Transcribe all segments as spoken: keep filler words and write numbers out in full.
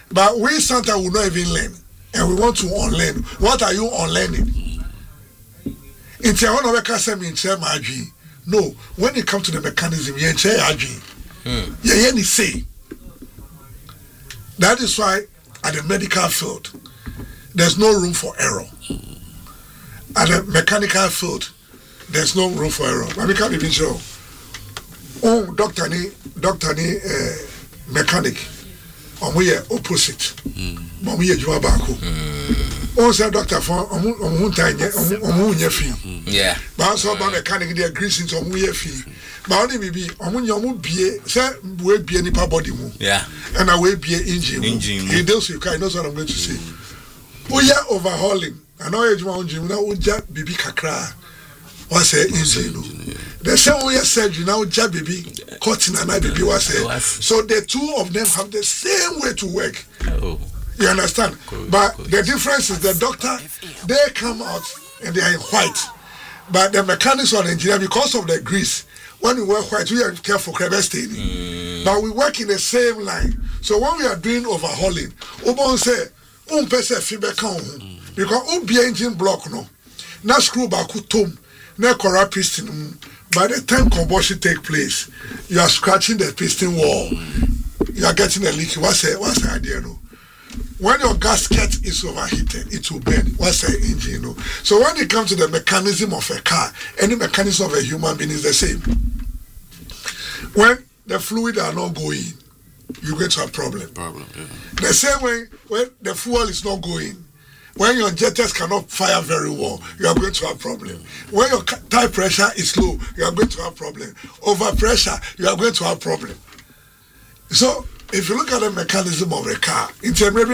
But we sometimes will not even learn, and we want to unlearn. What are you unlearning? In no, when it comes to the mechanism, you mm. say. That is why at the medical field, there's no room for error. At the mechanical field, there's no room for error. But we can't even show. Oh, doctor ni, doctor ni uh, mechanic. On we are opposite. But we are Juma Baku. Oh, say doctor for on on time on on fee. Yeah. But also about mechanic, they agree since on we fee. But only maybe on your be say we be any body move. Yeah. And I will be an engine. Engine. He does you kind. That's what I'm going to say. We are overhauling. I know you want engine now. We just baby kakra. What's the engine? The same way I said, you know, jab baby, cutting and I baby was it. So the two of them have the same way to work. Oh. You understand? Good, but good. The difference is the doctor, they come out and they are in white. But the mechanics or the engineer, because of the grease, when we work white, we are careful, mm. But we work in the same line. So when we are doing overhauling, Obon say, um person feedback because um be engine block no. Now screw back tom. Now corrupt piston. By the time combustion take place, you are scratching the piston wall. You are getting a leak. What's the what's the idea? No? When your gasket is overheated, it will burn. What's the engine? No? So when it comes to the mechanism of a car, any mechanism of a human being is the same. When the fluid are not going, you get to a problem. Problem. Yeah. The same way when the fuel is not going. When your injectors cannot fire very well, you are going to have a problem. When your tire pressure is low, you are going to have a problem. Over pressure, you are going to have a problem. So, if you look at the mechanism of a car, in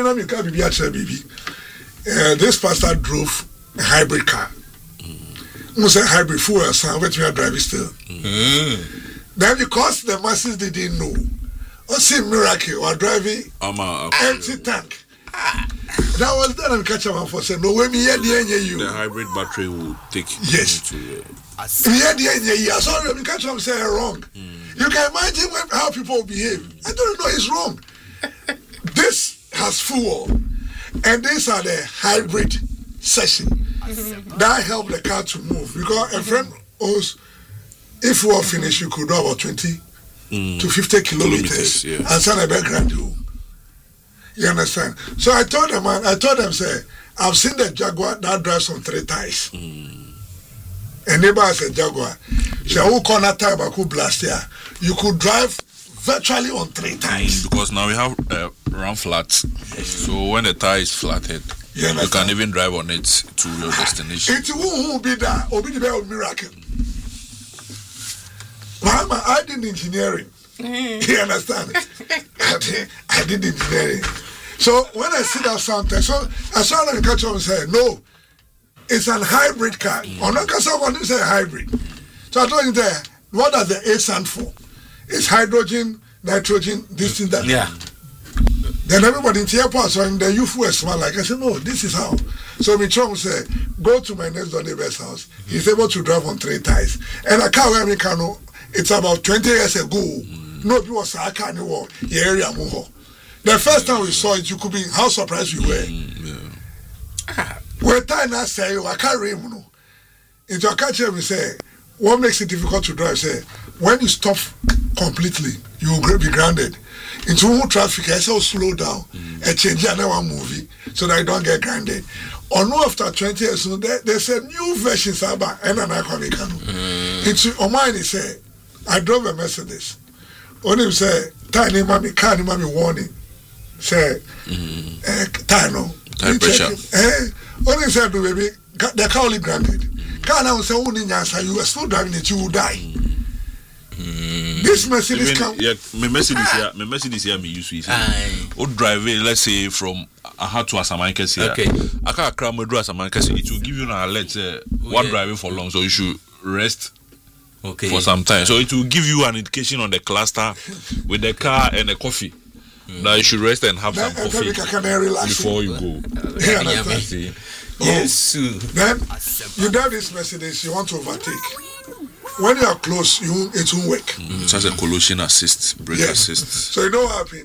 uh, this pastor drove a hybrid car. Mm. say hybrid fuel son, which we are driving still. Mm. Then because the masses didn't know, or see miracle or driving um, uh, empty tank. That was done and catch up for say no way me here the you. The hybrid battery will take yes. To, uh, me here the you. Sorry, me catch up say wrong. Mm. You can imagine how people behave. I don't know it's wrong. This has fuel, and these are the hybrid session that help the car to move because a friend owes if we are finished you could do about twenty mm. to fifty kilometers, kilometers yeah. and send a background you. You understand? So I told them, man, I told them, say, I've seen the Jaguar that drives on three tires. Mm. And neighbor has a Jaguar. So who corner tire but who blast here? You could drive virtually on three tires. Mm, because now we have uh, round flats. So when the tire is flatted, you, you can even drive on it to your destination. It won't be that. It'll be the miracle. Mama, I did engineering. You understand? I did, I did engineering. So when I see that something, so I saw them catch up and say, no, it's an hybrid car. Or not because someone say hybrid. So I told you there, what does the A stand for? It's hydrogen, nitrogen, this thing, that. Yeah. Then everybody in the airport, so in the youth were smart like I said, no, this is how. So my chum said, go to my next door neighbor's house. He's able to drive on three tires. And a car where we can know, it's about twenty years ago. No, it was a car anymore. The first time we saw it, you could be how surprised you were. Yeah. When time I say, I can't remember. Into a catcher, we say, what makes it difficult to drive? Say, when you stop completely, you will be grounded. Into traffic, I say, slow down mm. and change another movie so that I don't get grounded. Or no, after twenty years, so there, there's a new version, Saba, and an Aquavicano. It's on mine, he said, I drove a Mercedes. Only say, tiny mommy, can't mommy warning. Say, eh, tino. Tire pressure. Eh, only said, baby, the car only granted. Can't I say, only answer, you are still driving it, you will die. Mm. This Mercedes Even, come. Yeah, my Mercedes here, my Mercedes here, me use it. Would drive it, let's say, from Aha to Asamankes here. Okay. I can't cram with Asamankes. It will give you an alert, uh, what driving for long, so you should rest. Okay. For some time, so it will give you an indication on the cluster with the car and the coffee. Mm. That you should rest and have then, some coffee before you go. Yeah, yes. Oh. Then you drive this Mercedes, you want to overtake. When you are close, you it won't work. Mm. It has a collision assist, brake yes. assist. So you know what happened?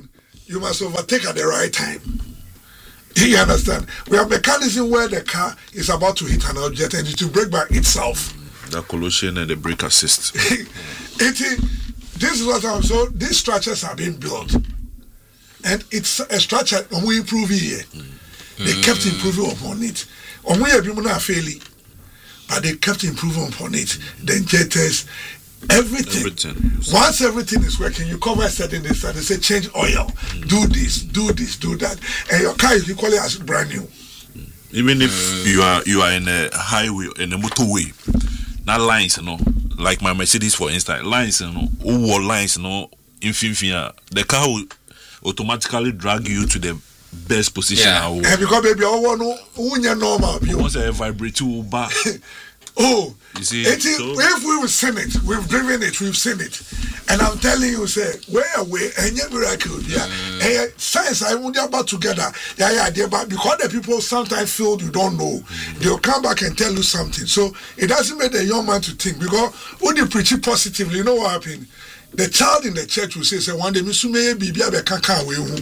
you must overtake at the right time. You understand? We have mechanism where the car is about to hit an object and it will brake by itself. The collision and the brake assist. it, this is what I'm so these structures are being built. And it's a structure and we improve here. Mm. They kept improving upon it. And we have been failing. But they kept improving upon it. The injectors, everything. everything. Once everything is working, you cover a certain distance and they say change oil, mm. do this, do this, do that. And your car is equally as brand new. Even if mm. you are you are in a highway, in a motorway, not lines, you know, like my Mercedes for instance, lines, you know, all lines, you know, in Finfia, the car will automatically drag you to the best position. Yeah. And because baby, I want to normal. You want to vibrate to back. Oh, you see, it is, so, if we've seen it, we've driven it, we've seen it, and I'm telling you, say, where away, and yet miracle, yeah, mm. and science, I won't about together, yeah, yeah, yeah, but because the people sometimes feel you don't know, mm. they'll come back and tell you something. So it doesn't make the young man to think because when you preach it positively, you know what happened? The child in the church will say, say one day, Miss Sume, Bibi, I can't wait.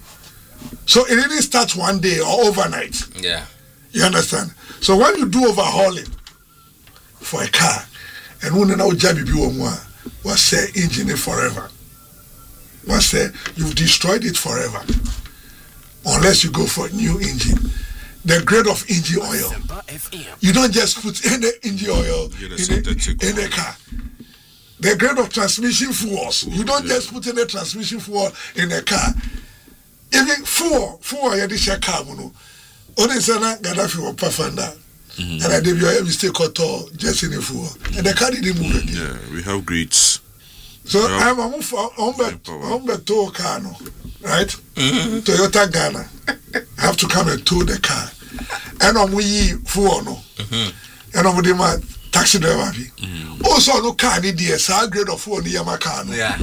So it didn't start one day or overnight. Yeah, you understand? So when you do overhauling for a car, and when now Jabi Biwamwa was say engine forever. Was say you've destroyed it forever. Unless you go for a new engine. The grade of engine oil. You don't just put any engine oil in a, in a car. The grade of transmission fuels. You don't yeah. just put any transmission fuel in a car. Even fuel, fuel you dey car mono. Only sana Gaddafi was perfect. Mm-hmm. And I did your mistake or just in the fool. And the car didn't move again. Yeah, we have grades. So have I'm on for on bet tow car, no, right? Mm-hmm. Toyota Ghana have to come and tow the car. And on we fool no. And on with my taxi driver. Mm-hmm. Also no car need the S R grade of four near my car. No? Yeah.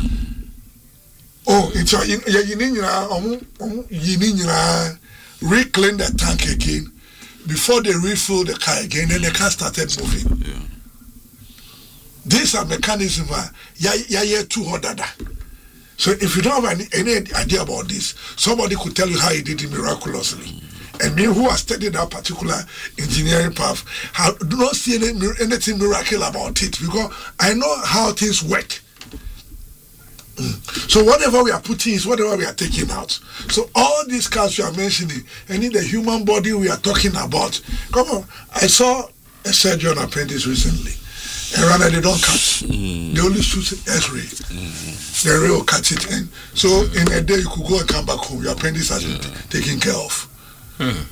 Oh, it's a you need you need reclaim the tank again. Before they refill the car again, then the car started moving. Yeah. These are mechanisms. Yeah, yeah, yeah, too hot. So if you don't have any, any idea about this, somebody could tell you how he did it miraculously. Mm. And me, who has studied that particular engineering path, have, do not see any, anything miracle about it because I know how things work. Mm. So whatever we are putting is whatever we are taking out. So all these cars you are mentioning, and in the human body we are talking about. Come on, I saw a surgeon appendix recently, and rather they don't cut. Mm. They only shoot X-ray. Mm. The ray will cut it in. So mm. in a day you could go and come back home. Your appendix has yeah. been taken care of. Mm.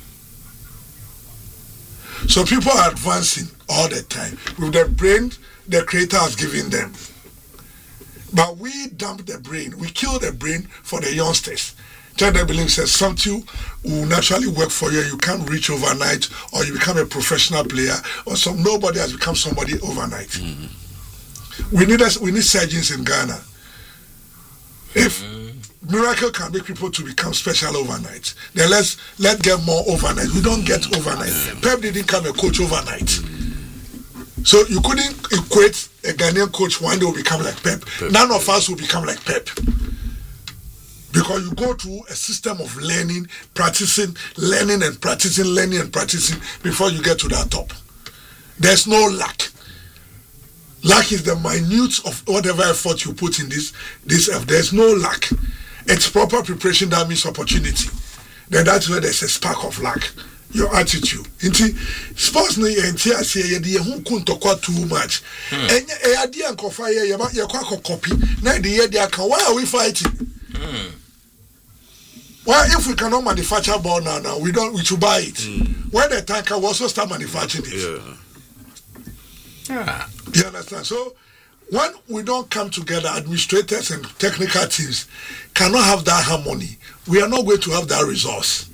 So people are advancing all the time with the brain the Creator has given them. But we dump the brain. We kill the brain for the youngsters. Gender belief says something will naturally work for you. You can't reach overnight, or you become a professional player, or some nobody has become somebody overnight. Mm-hmm. We need us. We need surgeons in Ghana. If mm-hmm. miracle can make people to become special overnight, then let's let get more overnight. We don't get overnight. Mm-hmm. Pep didn't come a coach overnight. Mm-hmm. So you couldn't equate a Ghanaian coach one day will become like Pep. Pep. None of us will become like Pep. Because you go through a system of learning, practicing, learning and practicing, learning and practicing before you get to that top. There's no luck. Luck is the minute of whatever effort you put in this, this F. There's no luck. It's proper preparation that means opportunity. Then that's where there's a spark of luck. Your attitude. Inti sports no enti ase ye de hu kuntokwa too much. Enye e ade ankofa ye ye ye kwa copy na de ye de aka why are we fighting? Mm. Why if we cannot manufacture ball now now we don't we should buy it. Mm. When the tanker will also start manufacturing it. Yeah. Yeah. You understand? So when we don't come together, administrators and technical teams cannot have that harmony. We are not going to have that resource.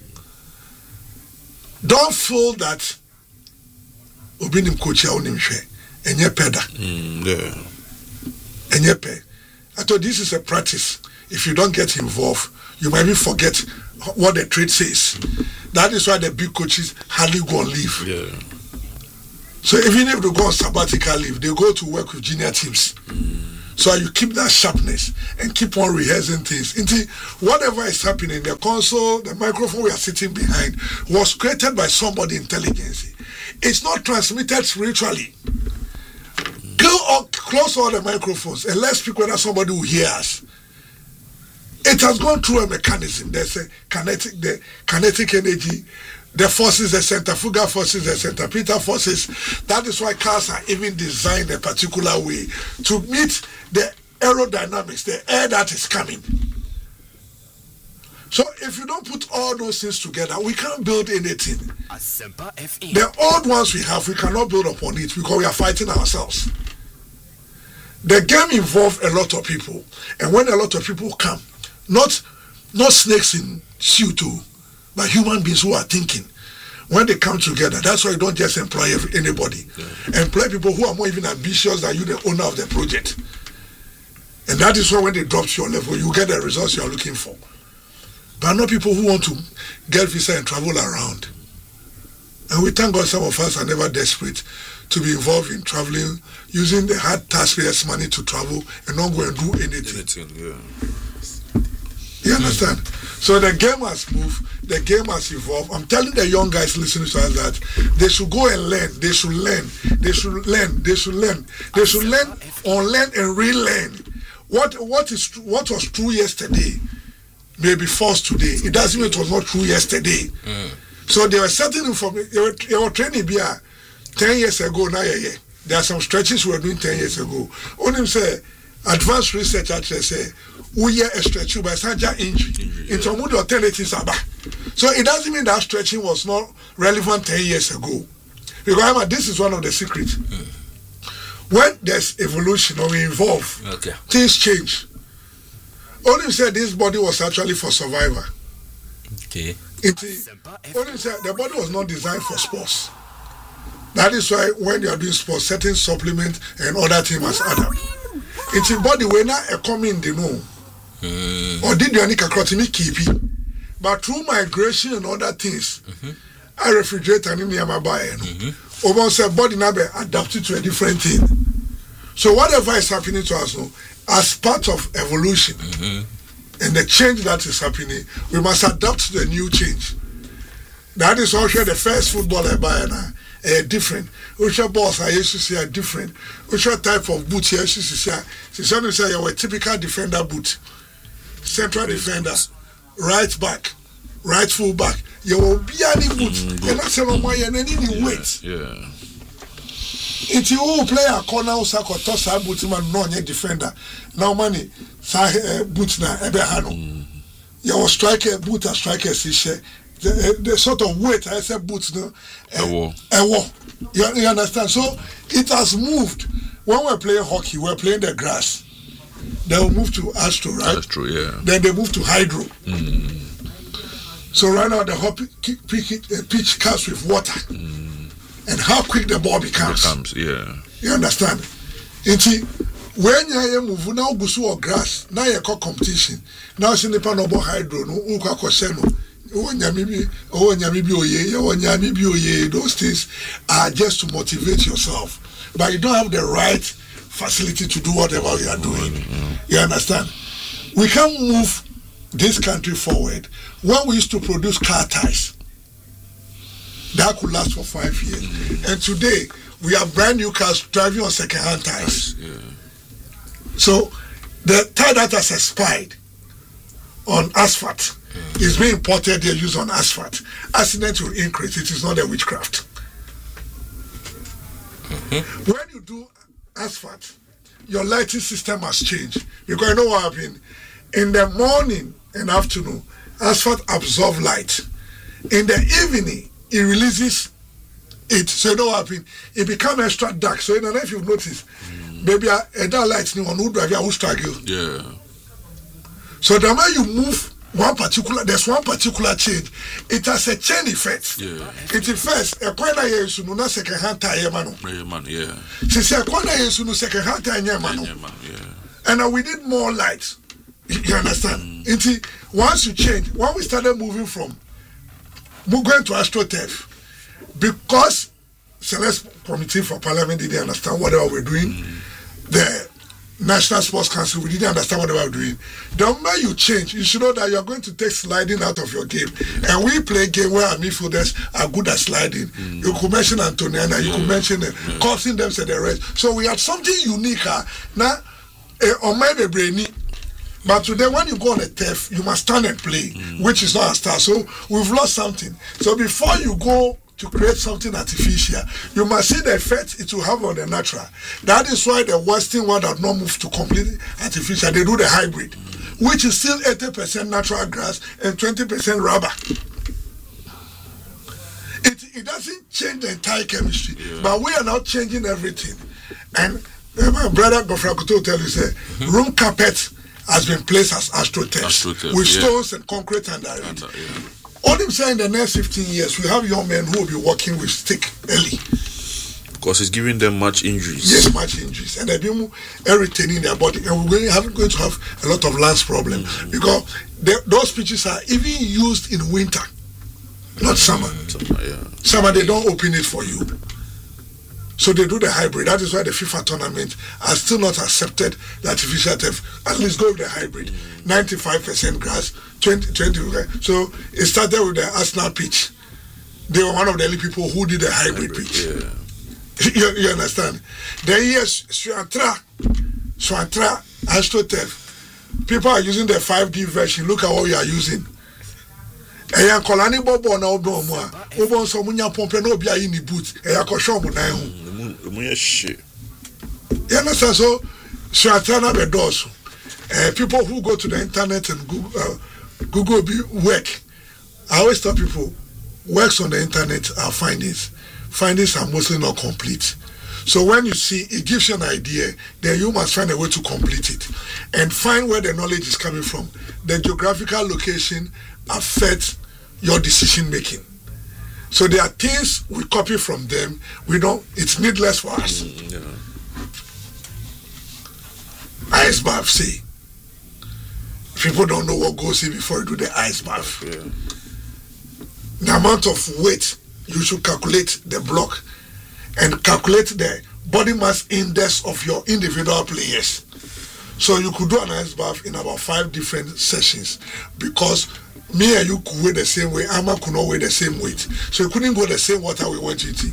Don't feel that obinim coach ya onim hwe enye peda. Mm, yeah. Enye pe. I thought this is a practice. If you don't get involved, you might even forget what the trade says. That is why the big coaches hardly go on leave. Yeah. So even if they go on sabbatical leave, they go to work with junior teams. Mm. So you keep that sharpness and keep on rehearsing things. Until whatever is happening, the console, the microphone we are sitting behind was created by somebody intelligence. It's not transmitted spiritually. Go or close all the microphones and let's speak whether somebody will hear us. It has gone through a mechanism. There's a kinetic, the kinetic energy, the forces, the centrifugal forces, the centripetal forces. That is why cars are even designed a particular way to meet the aerodynamics, the air that is coming. So if you don't put all those things together, we can't build anything. The old ones we have, we cannot build upon it because we are fighting ourselves. The game involves a lot of people, and when a lot of people come, not not snakes in suit, but human beings who are thinking. When they come together, that's why you don't just employ every, anybody. Yeah. Employ people who are more even ambitious than you, the owner of the project. And that is why when they drop to your level, you get the results you are looking for. But not people who want to get visa and travel around. And we thank God some of us are never desperate to be involved in traveling, using the hard taxpayers' money to travel and not go and do anything. anything yeah. You understand? Mm. So the game has moved, the game has evolved. I'm telling the young guys listening to us that they should go and learn, they should learn, they should learn, they should learn, they should learn, unlearn and relearn. What what is what was true yesterday may be false today. It doesn't mean it was not true yesterday. Mm. So there were certain information. They were training here ten years ago. Now, yeah, yeah. There are some stretches we were doing ten years ago. Only say advanced research actually say we are a stretch by Sanja injury. It's a mood alternatives are back. So it doesn't mean that stretching was not relevant ten years ago. Because remember, this is one of the secrets. Mm. When there's evolution or we evolve, okay, things change. Only said this body was actually for survival. Okay. It, only said the body was not designed for sports. That is why when you are doing sports, certain supplements and other things must add up. It's a body when I come in the know. Mm. Or did you any kakotimi keep it? But through migration and other things, mm-hmm. I refrigerate and in my buy. Over said body now be adapted to a different thing. So whatever is happening to us now, as part of evolution, mm-hmm. and the change that is happening, we must adapt to the new change. That is also the first footballer by now. Uh, different. Which balls I used to see are different. Which type of boot I used to see? Some say you were a typical defender boot, central defender, right back, right full back. You will be any boot, and that's a long way and any weight. Yeah. If you will play a corner, Osaka toss a boot man, no defender. Now money, say boot na ebehano. You will strike a boot and strike a share. The, the sort of weight I said boots no a war a war you, you understand. So it has moved. When we're playing hockey, we're playing the grass, they will move to astro, right? Astro, yeah. Then they move to hydro. Mm. So right now the hockey pitch comes with water, mm. and how quick the ball becomes, becomes yeah, you understand. And see, when you move now go or grass, now you call competition, now it's in the pan about hydro no uka kosheno. Those things are just to motivate yourself, but you don't have the right facility to do whatever you are doing. Mm-hmm. You understand? We can move this country forward. When we used to produce car tires, that could last for five years, mm-hmm. and today we have brand new cars driving on second-hand tires. Yeah. So the tire that has expired on asphalt, mm. is being imported, they're used on asphalt. Accident will increase. It is not a witchcraft. Mm-hmm. When you do asphalt, your lighting system must change. Because you know what happened? In the morning and afternoon, asphalt absorbs light. In the evening, it releases it. So you know what happened? It becomes extra dark. So you know if you've noticed, mm. maybe a, a dark light on who drive you struggle. Yeah. So the way you move one particular, there's one particular change. It has a chain effect. Yeah. It is first a corner is no second hand tire man. Yeah. Since a corner is no second hand tire man. Yeah. And uh, we need more light. You understand? Mm. It, once you change, when we started moving from we're going to AstroTurf, because Celeste Committee for Parliament didn't understand whatever we're doing, mm. the National Sports Council, we didn't understand what they were doing. The moment you change, you should know that you are going to take sliding out of your game. And we play a game where our midfielders are good at sliding. Mm. You could mention Antoniana, you mm. could mention uh, mm. causing them to the rest. So we had something unique. Uh, now, on my brainy. But today, when you go on a turf, you must stand and play, mm. which is not a star. So we've lost something. So before you go to create something artificial, you must see the effect it will have on the natural. That is why the Western world have not moved to completely artificial. They do the hybrid, mm. which is still eighty percent natural grass and twenty percent rubber. It, it doesn't change the entire chemistry, yeah. but we are now changing everything. And uh, my brother Gofrakuto will tell you, say, mm-hmm. room carpet has been placed as AstroTurf, AstroTurf with yeah. stones and concrete under it. Under, yeah. All I'm saying, in the next fifteen years, we have young men who will be working with stick early. Because it's giving them much injuries. Yes, much injuries. And they've been retaining their body. And we're going, going to have a lot of lance problems. Mm-hmm. Because they, those pitches are even used in winter, not summer. Summer, yeah. Summer, they don't open it for you. So they do the hybrid. That is why the FIFA tournament has still not accepted the artificial turf. At least go with the hybrid. Mm-hmm. ninety-five percent grass, twenty, twenty. So it started with the Arsenal pitch. They were one of the only people who did the hybrid, hybrid pitch. Yeah. you, you understand? Then yes, Suatra, Suatra, AstroTurf. People are using the five D version. Look at what we are using. Eya kolani bobo na obo mo a obo so munya pompe na obi ayi ni boot eya ko show mo nan ho mu ya she ya na so Suatra be doors. Uh, people who go to the internet and Google, uh, Google be work. I always tell people, works on the internet are findings. Findings are mostly not complete. So when you see, it gives you an idea, then you must find a way to complete it. And find where the knowledge is coming from. The geographical location affects your decision making. So there are things we copy from them, we don't, it's needless for us. Mm, yeah. Ice bath, see. People don't know what goes in before you do the ice bath. Yeah. The amount of weight, you should calculate the block and calculate the body mass index of your individual players. So you could do an ice bath in about five different sessions because me and you could weigh the same way, Amma could not weigh the same weight. So you couldn't go the same water we went eating.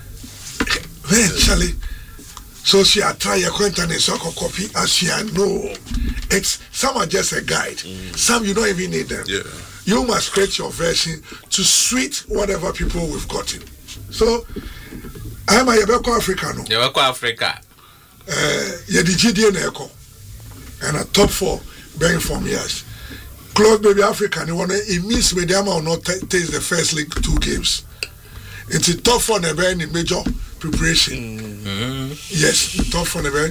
Eventually, so she had tried your internet so copy as she had no. It's some are just a guide. Mm. Some you don't even need them. Yeah. You must create your version to suit whatever people we've gotten. So I'm a Yabeko Africa no. Yabeko Africa. Uh Yedi G D N Echo. And a top four being from years. Close baby Africa, you wanna it means Mediama will not t- taste the first league two games. It's a top four never in major preparation. Mm-hmm. Yes, the top four never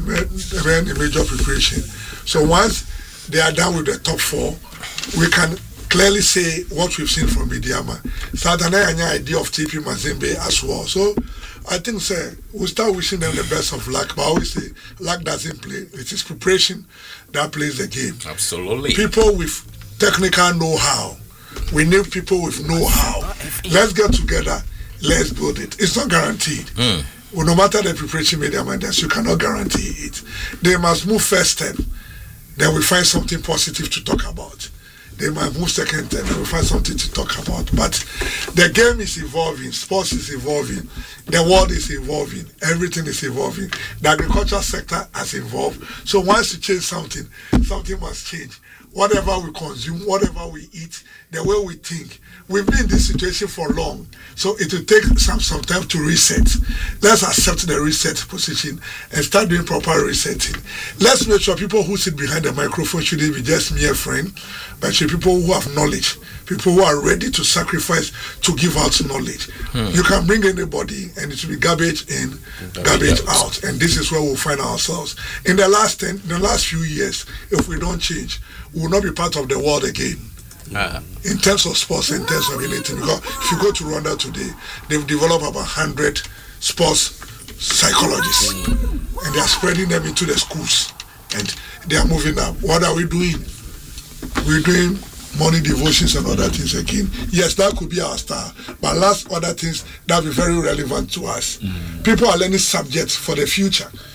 in major preparation. So once they are done with the top four, we can clearly say what we've seen from Mediama. Saturday an idea of T P Mazembe as well. So I think sir, we'll start wishing them the best of luck. But I always say luck doesn't play. It is preparation that plays the game. Absolutely. People with technical know-how. We need people with know-how. Let's get together. Let's build it. It's not guaranteed. Mm. Well, no matter the preparation media minders, you cannot guarantee it. They must move first step. Then we find something positive to talk about. They might move second step. Then we find something to talk about. But the game is evolving. Sports is evolving. The world is evolving. Everything is evolving. The agricultural sector has evolved. So once you change something, something must change. Whatever we consume, whatever we eat, the way we think. We've been in this situation for long, so it will take some, some time to reset. Let's accept the reset position and start doing proper resetting. Let's make sure people who sit behind the microphone shouldn't be just mere friend, but should be people who have knowledge, people who are ready to sacrifice to give out knowledge. Hmm. You can bring anybody and it will be garbage in, garbage, garbage out. out, and this is where we'll find ourselves. In the last ten, in the last few years, if we don't change, we will not be part of the world again. Uh, in terms of sports, in terms of anything, because if you go to Rwanda today, they've developed about one hundred sports psychologists, and they are spreading them into the schools, and they are moving up. What are we doing? We're doing morning devotions and other things again. Yes, that could be our star, but last other things that will be very relevant to us. Mm-hmm. People are learning subjects for the future.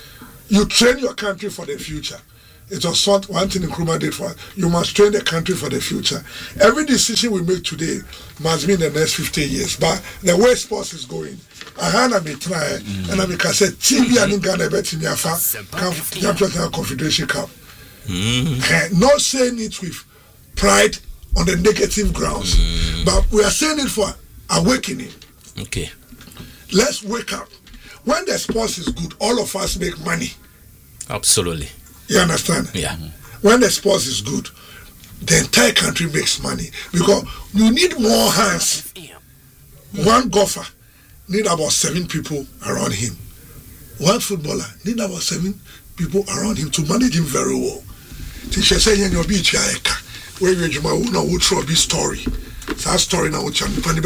You train your country for the future. It was one thing Nkrumah did for us. You must train the country for the future. Every decision we make today must be in the next fifteen years. But the way sports is going, I had me try, and I can say, T V and Ghana bet me a Champions Confederation Cup. Not saying it with pride on the negative grounds, mm. but we are saying it for awakening. Okay. Let's wake up. When the sports is good, all of us make money. Absolutely. You understand? Yeah. When the sports is good, the entire country makes money because you need more hands. One golfer need about seven people around him. One footballer need about seven people around him to manage him very well. Teacher say you'll be where you know what will be story. That story now which I'm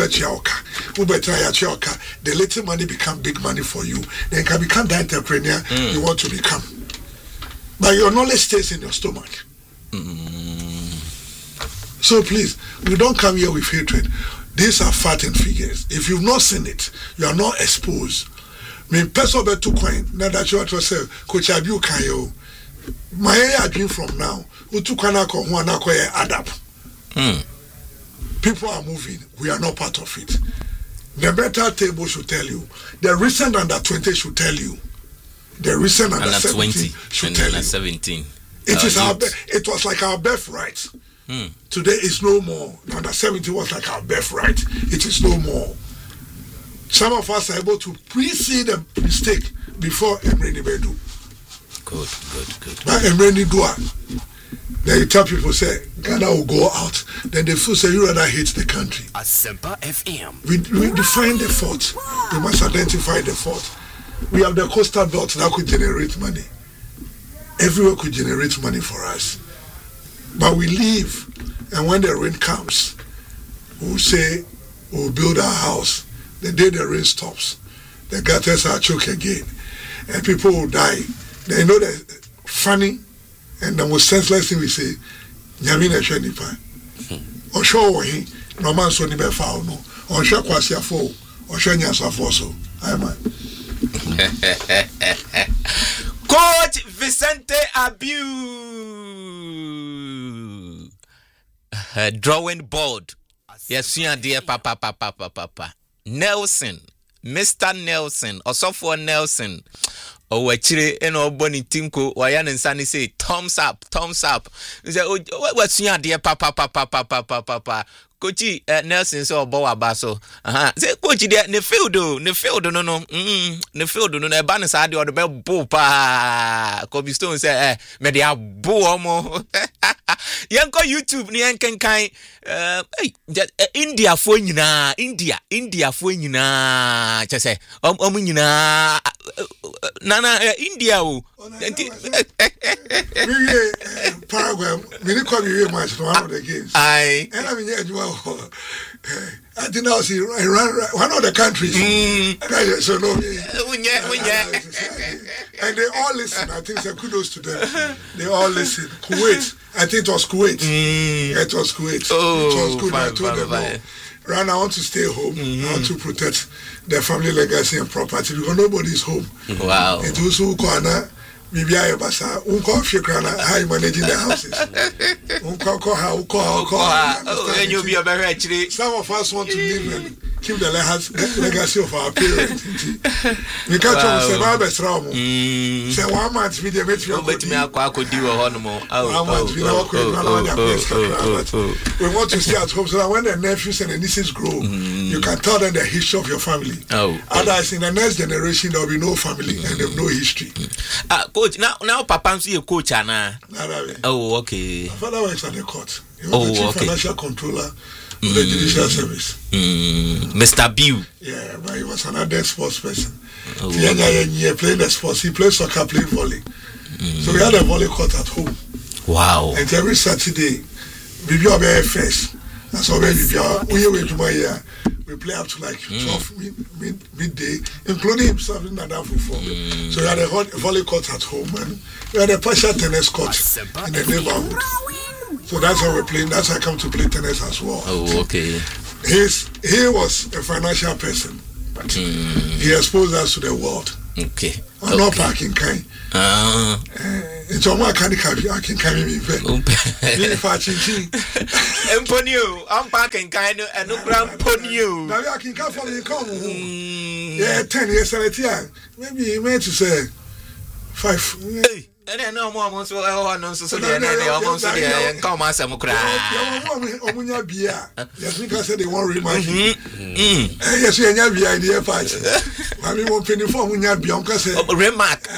the little money become big money for you. Then can become the entrepreneur mm. you want to become. But your knowledge stays in your stomach. Mm. So please, we don't come here with hatred. These are fact and figures. If you've not seen it, you are not exposed. I mean, person bet two coin. Now that you want to say, Coach Abiu Kayo, my dream from now. Utu kana ko huana ko adapt. People are moving. We are not part of it. The better table should tell you. The recent under twenty should tell you. The recent under, under seventeen should tell you. seventeen. It uh, is our. Be- it was like our birthright. Hmm. Today is no more. Under seventeen was like our birthright. It is no more. Some of us are able to pre-see the mistake before Emre Nibedu. Good, good, good. But Emre Nibedu. Then you tell people, say, Ghana will go out. Then they feel, say, you rather hate the country. Asempa F M. We, we define the fault. We must identify the fault. We have the coastal belt that could generate money. Everywhere could generate money for us. But we leave, and when the rain comes, we'll say, we'll build our house. The day the rain stops, the gutters are choked again. And people will die. Then you know the funny and the most senseless thing we say, Nyamina Shanipa. Or show he, no man so ni be foul no. Or show Kwasia fo, or show Nyasa fo so. I man. Coach Vicente Abiu. Uh, drawing board. Yes, you are dear papa papa papa papa. Nelson, Mister Nelson, Osofo Nelson. Oh, actually, and oh, Bonnie Timko, Wayan and Sunny say, thumbs up, thumbs up. He said, oh, what's your dear papa, papa, papa, papa, papa? Coachy, uh, Nelson, so Boa Basso. Uh-huh. Say, Coachy, there, ne field, ne field, no, no, mm, ne field, no, no, Banner side or the bell, Bopa. Kobe Stone say, eh, Media Boamo. Yanko YouTube, Nyankan Kai, uh, hey, India for you na, India, India for you na, just say, um, um, you na. Nana India o. Paraguay, we didn't call you much one of the games. Aye. And I mean, I think I see one of the countries. So no, and they all listen. I think so kudos to them. They all listen. Kuwait, I think it was Kuwait. Mm. It was Kuwait. Oh, it was good. Fine, I told fine, them, fine. No, Ran, I want to stay home. Mm-hmm. I want to protect the family legacy and property because nobody's home. Wow. It was who corner. Maybe I basa. Unko fikrana. How you managing the houses? Unko ko ha. Unko ha. Unko. Oh, and you'll be a very actually. Some of us want to live and keep the legacy of our parents. We can't talk say ba be sra mo. Say one month we dey make you. Bet me akwa akodi wo ho no mo. One month we now go we want to stay at home so that when the nephews and the nieces grow, mm. you can tell them the history of your family. Oh. Otherwise, in the next generation, there will be no family mm. and there will be no history. Ah, uh, coach, now now Papa see a coach, Anna. Nah, oh, okay. My father works at the court. He was oh, the chief okay. financial controller of mm. the judicial service. Mm. Mister Abiu. Yeah, but he was another sports person. Oh, he okay. played the sports. He played soccer, played volley. Mm. So we had a volley court at home. Wow. And every Saturday, we be our first. That's all we be our. We play up to like twelve mm. mid, mid, midday, including himself in that football. Mm. So we had a volley court at home and we had a partial tennis court in the neighborhood. So that's how we're playing. That's how I come to play tennis as well. Oh, okay. He's, he was a financial person, but mm. he exposed us to the world. Okay. I'm not parking kind. Ah. It's all my kind of car. I can carry me. Me parking. Emponio. I'm parking kind and no grand ponio. Now I can come from the corner. Yeah, ten years later. Maybe you meant to say five. Hey. And then no more months. Oh, no, so they are almost there. Come on, some cry. Omunya Bia. Yes, because I said they won't remind you. Yes, you have the idea. I mean, one penny for Munya Bianca said, remark.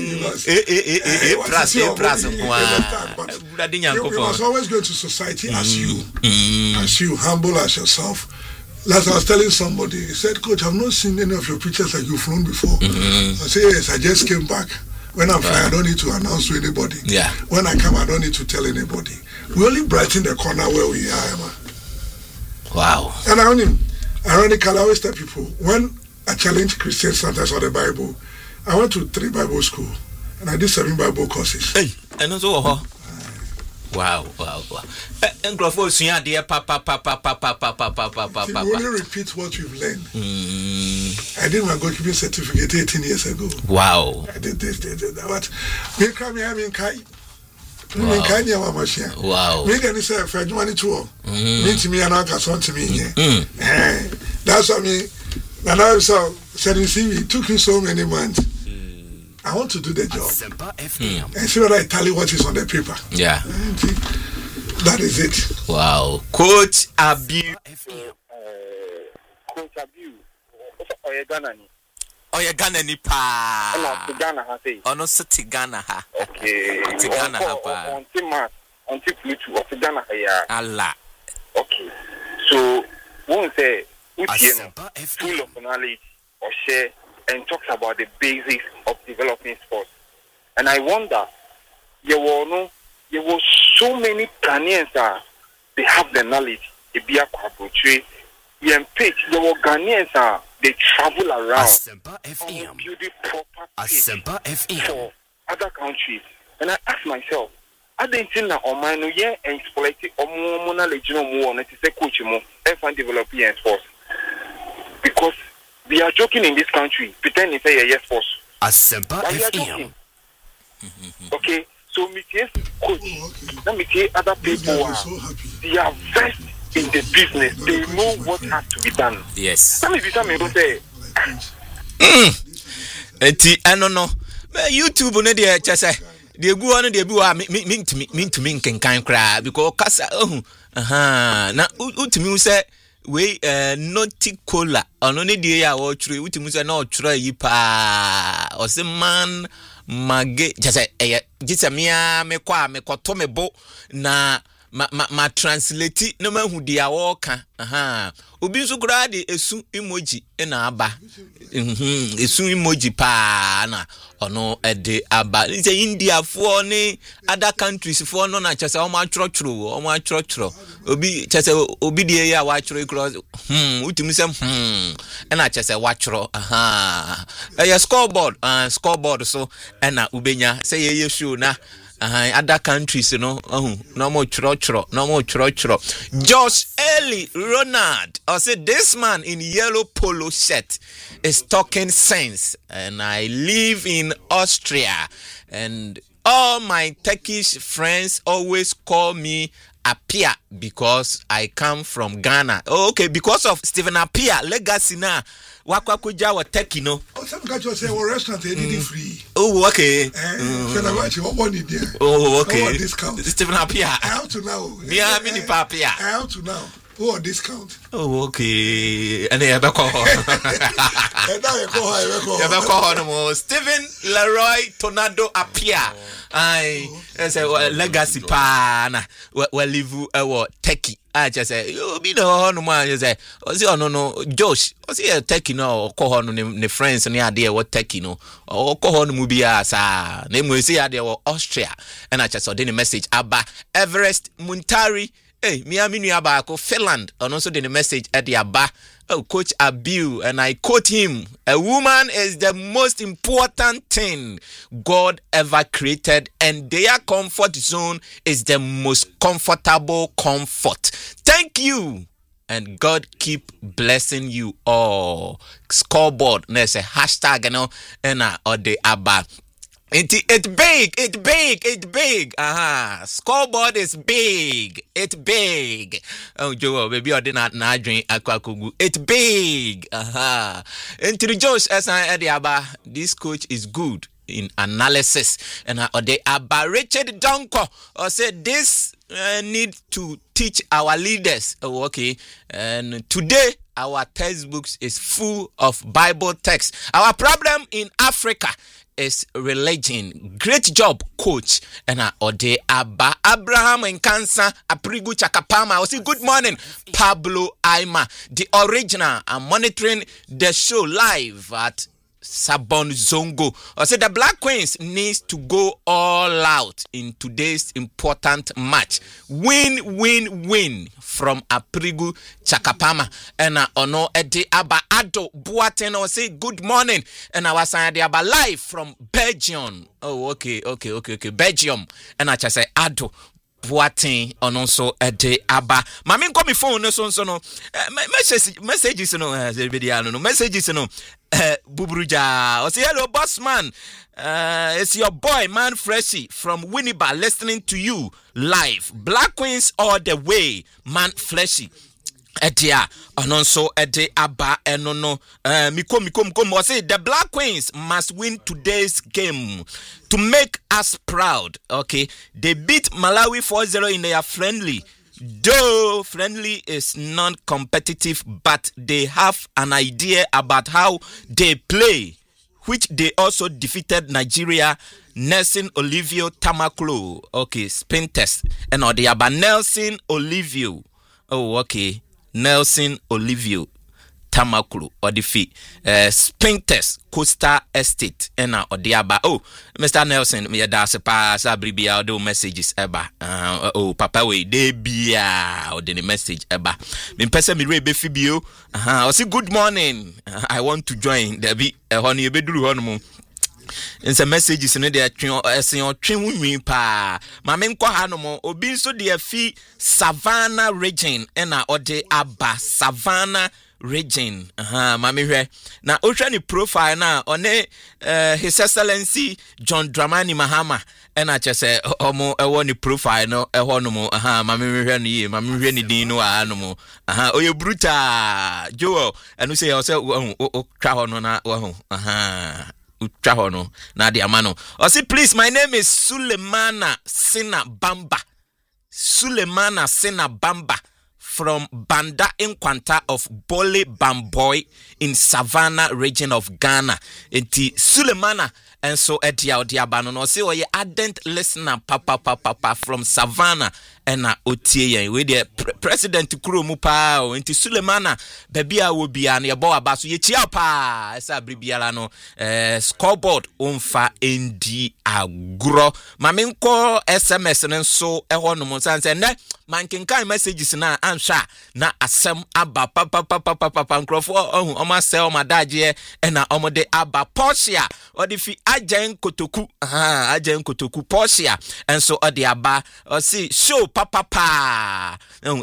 You must always go to society as you, as you, humble as yourself. Last I was telling somebody, he said, Coach, I've not seen any of your pictures that you've flown before. I said, yes, I just came back. When I'm flying, I don't need to announce to anybody. Yeah. When I come, I don't need to tell anybody. We only brighten the corner where we are, man. Wow. And I only, ironically, I always tell people, when I challenge Christians sometimes on the Bible, I went to three Bible school, and I did seven Bible courses. Hey, and also, uh, wow, wow, wow. And papa, papa, papa, papa, papa, papa. You only repeat what you've learned. Mm. I did my goalkeeping certificate eighteen years ago. Wow. I did this, did that. But me come here, me kai. Me kai ni awa machine. Wow. Me then say for money too. Me to me and I can to me. Eh. That's what me. And I saw said you see it took me so many months. I want to do the job. Mm. And see whether I tally what is on the paper. Yeah. That is it. Wow. Coach Abiu. Coach Abiu. Oye Ghana ni. Oye Ghana ni pa. Ono Ghana ha say. Ono siti Ghana ha. Okay. Siti Ghana ha pa. On ti mat, on ti Pluto, on Ghana ha ya. Allah. Okay. So, one say, Utieno, full of knowledge or share and talks about the basics of developing sports. And I wonder, you will know, there were so many Ghanaians that they have the knowledge. They be a quadruple. You pitch, there were Ghanaians that they travel around and build proper pitch for other countries. And I ask myself, I didn't think that on my new year and exploit or more knowledge, no more, and to say coach more and developing sports. Because we are joking in this country, pretending to say yes, force. Asempa F M. Okay, so me tell coach, let me tell other people are they are versed in the business. They know what has to be done. Yes. Let me be something to say. Eti anono, YouTube ne dey chese. Dey gu on dey bi wa me me to me me to me nkenkan kra because kasa oh aha na utimi say we uh, naughty cola ono ne die ya wo twere wutimu se na o twere yi pa o se man mage jase eh jise mia me kwa me koto me bo na ma ma, ma translate na ma hu dia wo ka aha obi nso kura de esu emoji na aba mhm esu emoji pa na ono ede aba nse India fo ne other countries fo no na chese o ma twrotwro o ma twrotwro obi chese obi de ya wa twro cross hmm utimi se hmm na chese wa twro aha eh scoreboard uh, scoreboard so na ubenya say ye show na uh, other countries, you know, oh, no more chro chro, no more chro chro. Josh Eli Ronald, I said this man in yellow polo shirt is talking sense, and I live in Austria, and all my Turkish friends always call me Apia because I come from Ghana. Oh, okay, because of Stephen Apia legacy na. Wakwa kuja wa Turkey no. Oh, some guys just say our restaurant they did free. Oh, okay. Eh, so now what you want money there? Oh, okay. What discount? Stephen Apia. I have to know. Yeah, mini papia. I have to know. Oh, discount. Oh, okay. And they have a call. And now you call her, you call her. You call her more. Stephen Leroy Tornado Apia. I say legacy pa na we live uh Turkey. I just say you be no no man just say o say no no Josh o say Turkey no call her no ne friends ne ade what Turkey no o call her no mu bia sa na mu say ade wo Austria and I just saw the message aba Everest Muntari eh me aminu aba ko Finland and also the message at the aba oh Coach Abiu and I quote him, a woman is the most important thing God ever created and their comfort zone is the most comfortable comfort. Thank you and God keep blessing you all. Scoreboard, there's a hashtag, you know, and uh, or the aba. It it big, it big, it big. Aha, scoreboard is big, it big. Oh, Joe, baby, I did not not drink aquakugu. It big. Aha. Into the Josh, as I Eddie Abba, this coach is good in analysis, and uh, or they Abba Richard Donko or said this uh, need to teach our leaders. Oh, okay, and today our textbooks is full of Bible texts. Our problem in Africa is religion. Great job, coach. And uh, Ode Abba Abraham and Kansa Aprigu Chakapama. I say good morning, Pablo Aima, the original. I'm monitoring the show live at Sabon Zongo. I said the Black Queens needs to go all out in today's important match. Win, win, win from Aprigu Chakapama. And uh, ono edi aba ado buaten or say good morning. And I was saying the aba live from Belgium. Oh, okay, okay, okay, okay. Belgium. And I just say ado. Buatin on also a day abba. Mammy call me phone no so no message messages no video no messages no Buburuja or say hello boss man. Uh, it's your boy man Freshy from Winneba listening to you live. Black Queens all the way, man Fleshy. Edia anonso ede aba enono uh, miko miko miko mo say the Black Queens must win today's game to make us proud. Okay, they beat Malawi four zero in their friendly. Though friendly is non-competitive, but they have an idea about how they play, which they also defeated Nigeria. Nelson Olivio Tamaklo. Okay, spin test and or the aba Nelson Olivio. Oh, okay. Nelson Olivio Tamakulu or the fee uh, spin test Coastal Estate and uh, or the aba. Oh, Mister Nelson, me da se pa sa bribia do messages eba. Uh, oh, papa we de bia or the message eba. Me pese me re be fibio. Uh, I say good morning. Uh, I want to join. There be a honey be duru hono. In some messages in there, as your trim pa, my men call Hanomo, Obi so dear fee Savannah region, and I ode Abba Savannah region. Aha, mammy here. Now, Ocean profile now on uh, His Excellency John Dramani Mahama, and I just say, Omo, I want the profile, no, a honomo, aha, mammy here, mammy Renny Dino, anomo, aha, oh, you bruta, Joe, and we say also, oh, Crahona, oh, aha. Utrahono na di amano. O say please, my name is Sulemana Sina Bamba. Sulemana Sina Bamba from Banda Inquanta of Bole Bamboy in Savannah region of Ghana. Enti Sulemana and so edia odia bano no say oye ardent listener papa papa papa from Savannah and na otie we the president kuro mu pa o enti Sulemana babia wo bia na yebo aba so ye chia pa esa bribiala no eh scoreboard onfa endi agro mame nko S M S nso eho no mo sanse ne mankenkan messages na ansha na asem aba papa papa papa nkrofo ohun o ma sell ma daje e na omode aba Portia or the fi ajen kotoku aha ajen kotoku Portia and so odi aba or see show papa pa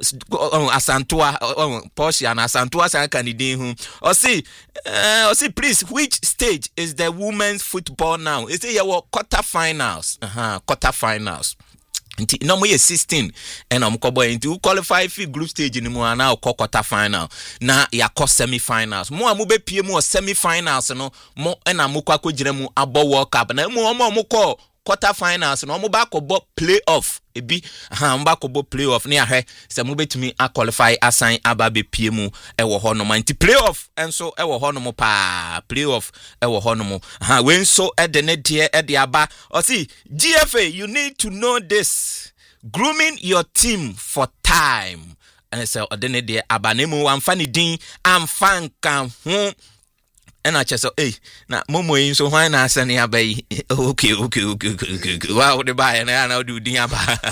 asantua Portia na asantua san kanidin hu or see uh, or see please which stage is the women's football now? Is it your quarter finals? Aha, quarter finals. Nti no mo ye sixteen and am ko boy nti qualify fi group stage ni mo ana ko quarter final na ya ko semi finals mo amu be pie mo semi finals no mo na mo kwa ko gire mu abo world cup na mo mo mo ko quarter finals no mo ba ko bo playoff ebi ha mo ba ko bo playoff ne ahwe se mo betumi a qualify assign aba be pie mu e wo ho no man nti playoff enso e wo ho no mo pa playoff e wo ho no mo ha we nso e de ne de e de aba o see G F A you need to know this grooming your team for time and so de ne de aba ne mu amfa ne din amfa nkan ho. And I just say, hey, now Momo in so why not send ya bay? Okay, okay, okay, okay, okay. Wow, the buy and I now do diaba.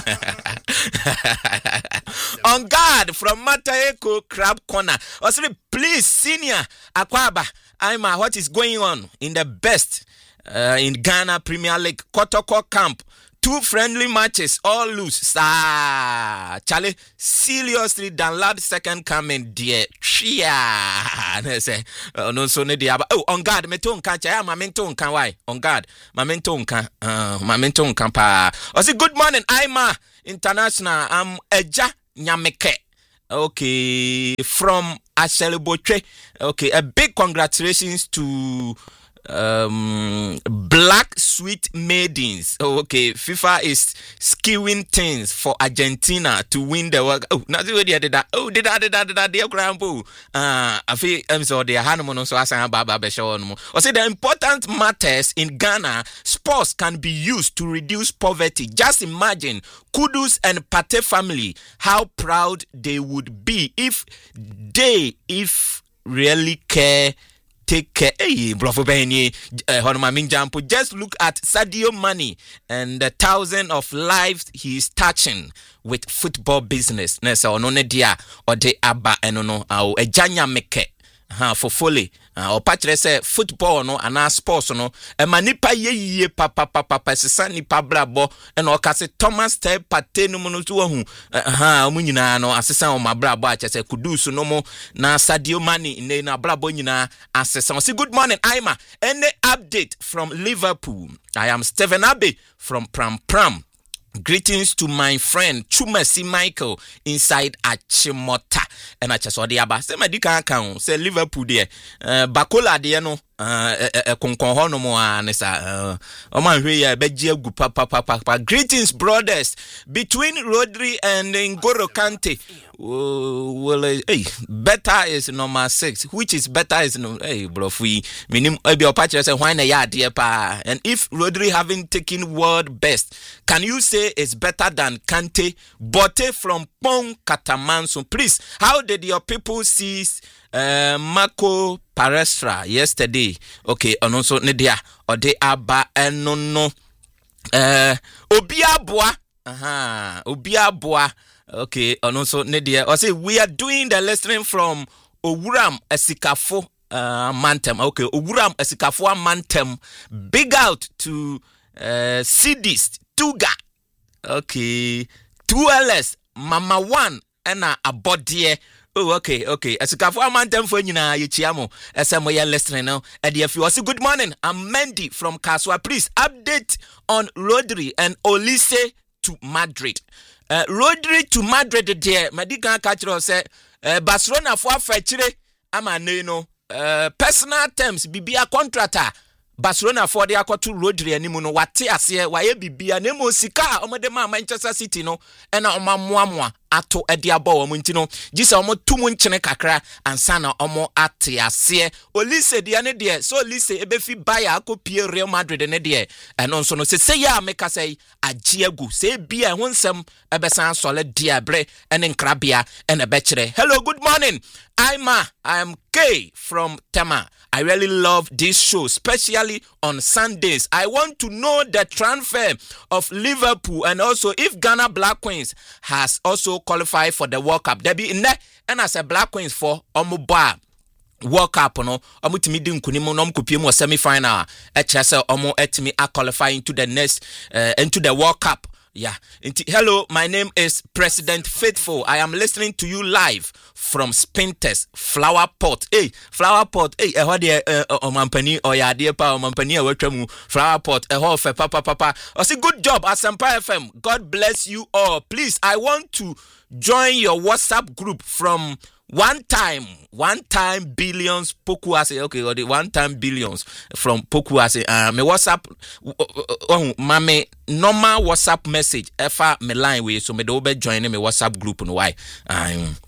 On guard from Mataeko Crab Corner. Also, please, senior Akwaba, I'm uh, what is going on in the best uh, in Ghana Premier League Kotoko camp. two friendly matches, all lose. Sa Charlie, seriously, Dan Lad second coming, dear. Chia. No, so ne dia. Oh, on guard, me ton kan cha, ma men ton kan why? On guard, ma men ton kan, uh, ma men ton kan pa. I say good morning, Ima International. I'm Eja Nyameke. Okay, from Asheleboche. Okay, a big congratulations to um Black Sweet Maidens. Oh, okay, FIFA is skewing things for Argentina to win the world. Oh, now the did that. Oh, did that, did that, did that, dear grandpa. Uh, I feel I'm so the Hanuman so as I baba beshow. I say the important matters in Ghana, sports can be used to reduce poverty. Just imagine Kudus and Pate family, how proud they would be if they, if really care. Take care, hey, bravo Benny, Honomamin Jampo. Just look at Sadio Mane and the thousand of lives he is touching with football business. Nessa onone dia or de aba enono au ejanya meke ha for fully. O patre say football no and sports no e manipa ye ye papa papa pesa nipa brabo and o kase Thomas Tell Pate no no to hu ha mu nyina no asesa o mabrabo a chese Kudus no mo na Sadio Mane ne na brabo nyina asesa. Say good morning Ima, any update from Liverpool? I am Stephen Abbey from Pram Pram. Greetings to my friend Chumasi Michael inside Achimota. And I just saw the Abba. Say, my dear, can say Liverpool there. Uh, Bakola there no. Uh, Konkonho no mo anesa. Uh, man here beje gu papa papa papa. Greetings, brothers. Between Rodri and N'Golo Kante. Uh, well, uh, hey, better is number six. Which is better is no. Hey, bro, we minim. Ebi opache say why na ya dear pa. And if Rodri having taken world best, can you say it's better than Kante? Bote from Pong Katamanso. Please, how did your people see uh, Marco Palestra yesterday? Okay, and also Nedia or de Aba and no no. Uh, Obiabwa. Aha, Obiabwa. Okay, and also Nedia. I say we are doing the listening from Owuram Esikafo uh, Mantem. Okay, Owuram Esikafo Mantem. Big out to uh, Sidis Tuga. Okay, two L S Mama One and a body. Oh, okay, okay. Esikafo Mantem for nyina yechiamo. Esemo ye listening now. And if you also good morning, I'm Mendy from Kaswa. Please update on Rodri and Olise to Madrid. Uh, Rodri to Madrid there. Madika Catcher said uh, Barcelona for Fetchire. I'm a no uh, personal terms. Bibia contractor. Barcelona for the Akotu Rodri and Nimuno Wati Asia, why Bibia Nemo Sika, Omadema Manchester City no, and Oma Mwamwa. Ato ediabo omuntino gisa omo tumu nchene kakra ansana omo ate ase Olise de ane de so Olise ebefi baya akopie Real Madrid ne de eno nso no se se ya meka sei agiagu se bia honsem ebesan solid diabre ene nkrabia ene bekire. Hello, good morning Ima, I am K from Tema. I really love this show, especially on Sundays. I want to know the transfer of Liverpool and also if Ghana Black Queens has also qualified for the World Cup. There be in there, and as a Black Queens for Omuba World Cup, no, Omu timi di nkunimu no mkupie mu semi final. Echese Omu etimi a qualify into the next uh, into the World Cup. Yeah. Hello, my name is President Faithful. I am listening to you live from Spintex Flower Pot. Hey, Flower Pot. Hey, eh, what the omampani or ya dear pa omampani or wetemu Flower Pot. Eh, ho fe papa papa. I say good job at Asempa F M. God bless you all. Please, I want to join your WhatsApp group from One time, one time billions Pokuase. Okay, or the one time billions from Pokuase. Uh, me WhatsApp, oh, mame normal WhatsApp message. Efa me line way, so me do be joining me WhatsApp group and why. Um,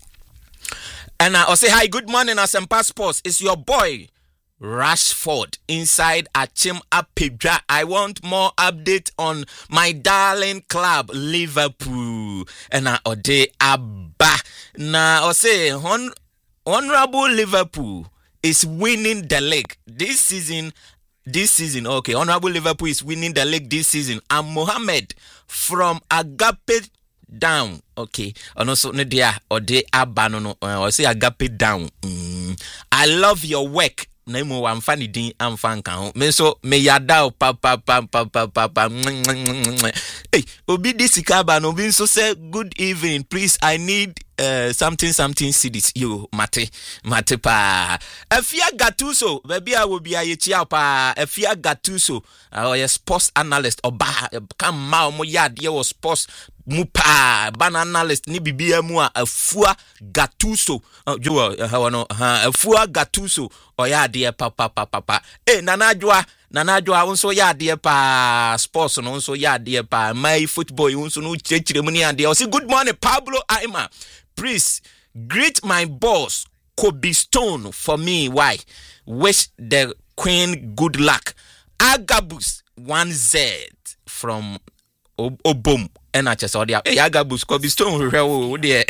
and I uh, say hi, good morning, Asempa Sports. It's your boy Rashford inside Achim Apidra. I want more update on my darling club Liverpool. And I uh, ode abba. Na I say hon- honorable Liverpool is winning the league this season. This season, okay. Honorable Liverpool is winning the league this season. And Mohammed from Agape Down, okay. And also Nadia or de Abba no, or say Agape Down. Mm. I love your work. na mo wamfa ne din amfa nka ho me so me yada pa pa pa pa pa pa hey obi disika ba no bi so say good evening please I need uh, something something cities yo mate mate pa Afia Gatuso baby a wo bia ye chia pa Afia Gatuso uh, or sports analyst oba kam ma mo yade wo sports mupa ban analyst ni bibia mu a Afua Gatuso jo ha no ha Afua Gatuso o yade pa pa pa pa eh nana adwoa nana adwoa wonso yade pa sports no wonso yade pa my football wonso no chechire mu ni ade o say good morning Pablo Aima. Please greet my boss Kobe Stone for me. Why? Wish the queen good luck. Agabus one Z from Obom. And I just saw the hey Agabus Kobe Stone. Oh dear.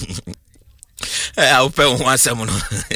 I'll pay one seven.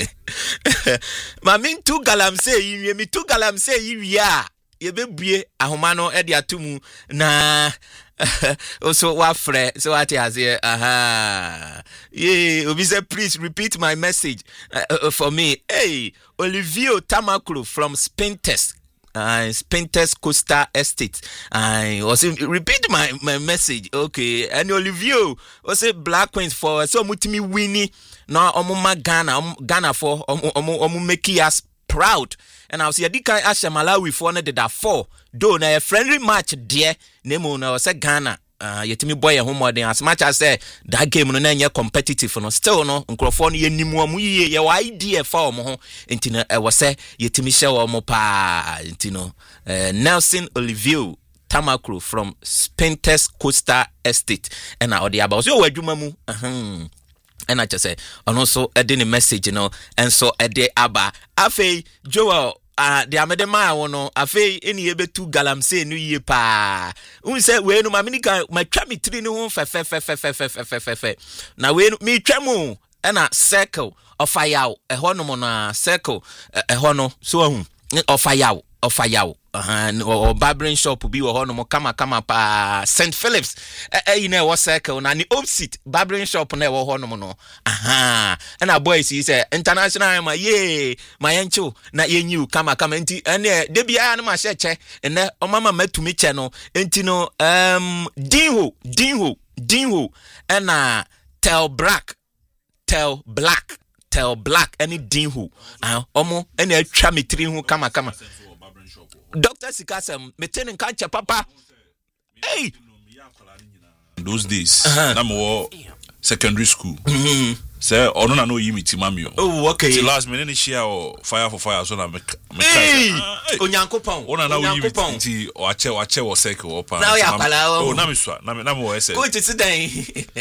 Mamin two galam say you me two galam say you ya. You be ahomano edi atumu na. Also wafre so what has here aha yeah obi say please repeat my message uh, uh, for me. Hey Olivio Tamakulu from Spintes uh, Spintes Costa Estate I uh, also repeat my my message. Okay and Olivio also Black Queens for so mutimi winnie na omuma Ghana um, Ghana for omu omu omu make us proud. And I was here, Dika Asha Malawi for one that four. Do na a friendly match, dear. Nemo na was a Ghana. Uh, yet me boy a homework as much as say that game no na competitive no still no nkrofo no yenimu amu ye your idea for mo ho ntino e wo say yet me share mo pa ntino Nelson Olivio Tamakru from Spintes Costa Estate and na odi about so wadwuma mu ahem and I just say and also a didn't message you know and so a day aba afe Joel uh the amedema wono afe eni ebetu galamse no ye pa un say we no ma minika ma twa me tiri no ho fe fe fe fe fe fe fe fe na we me twa mu na circle of fire e ho no mo na circle e ho no so ahu of fire of fire uh or barbering shop bi wo ho no mo kama kama pa Saint Phillips eh you know what circle na ni opposite barbering shop na wo ho no mo no aha and a boy see say international ma ye ma yanchu na yenyu kama kama enti ene de bia na ma cheche ene o mama matumi che no enti no um dinho dinho dinho na tell black tell black tell black any dinho ah omo ene atwa metri hu kama kama Doctor Sikasem, metenen kancha papa. Hey, those days, uh-huh. na mo secondary school. Mm-hmm. Say, or no, no, you meet Timamio. Oh, okay. The last minute share or fire for fire, so na me. Hey, Onyanko Pong. Ona na you meet Ti or Ache or Ache or Seko or Pa. Now ya pala. Oh, na me swa, na me na mo ese. Go to today.